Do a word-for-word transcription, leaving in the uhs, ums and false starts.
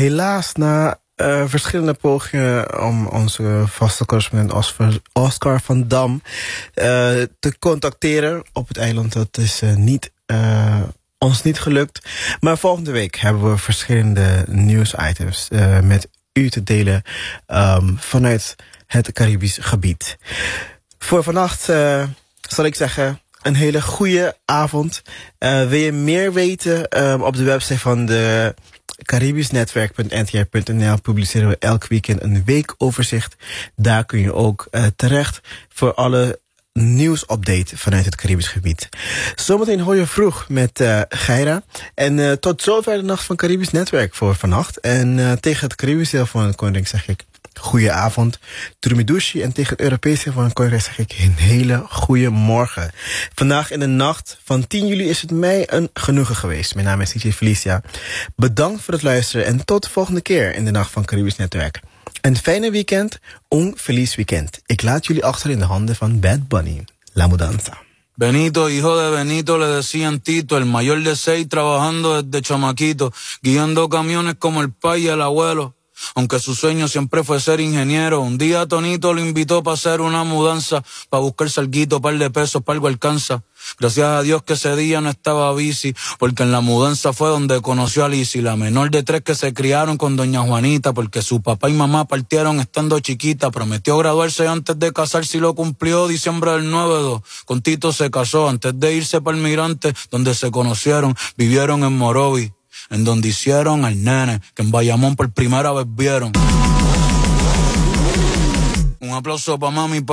helaas na uh, verschillende pogingen om onze vaste correspondent Oscar van Dam uh, te contacteren op het eiland, dat is uh, niet, uh, ons niet gelukt. Maar volgende week hebben we verschillende nieuwsitems uh, met u te delen um, vanuit het Caribisch gebied. Voor vannacht uh, zal ik zeggen, een hele goede avond. Uh, wil je meer weten? Um, op de website van de Caribisch Netwerk punt n t r punt n l publiceren we elk weekend een weekoverzicht. Daar kun je ook uh, terecht voor alle nieuwsupdate vanuit het Caribisch gebied. Zometeen hoor je vroeg met uh, Geira. En uh, tot zover de nacht van Caribisch Netwerk voor vannacht. En uh, tegen het Caribisch deel van het Koninkrijk zeg ik goeie avond, Trumidushi. En tegen het Europese deel van het Koninkrijk zeg ik een hele goede morgen. Vandaag in de nacht van tien juli is het mij een genoegen geweest. Mijn naam is D J Felicia. Bedankt voor het luisteren en tot de volgende keer in de nacht van Caribisch Netwerk. Een fijne weekend, un feliz weekend. Ik laat jullie achter in de handen van Bad Bunny. La Mudanza. Benito, hijo de Benito, le decían Tito, el mayor de seis, trabajando desde chamaquito, guiando camiones como el pai y el abuelo. Aunque su sueño siempre fue ser ingeniero, un día Tonito lo invitó para hacer una mudanza, para buscar salguito, par de pesos, para algo alcanza. Gracias a Dios que ese día no estaba bici, porque en la mudanza fue donde conoció a Lizzy, la menor de tres que se criaron con doña Juanita, porque su papá y mamá partieron estando chiquita. Prometió graduarse antes de casarse y lo cumplió, diciembre del nueve dos. Con Tito se casó antes de irse para el Mirante, donde se conocieron, vivieron en Morovi, en donde hicieron al nene, que en Bayamón por primera vez vieron. Un aplauso pa' mami. Pa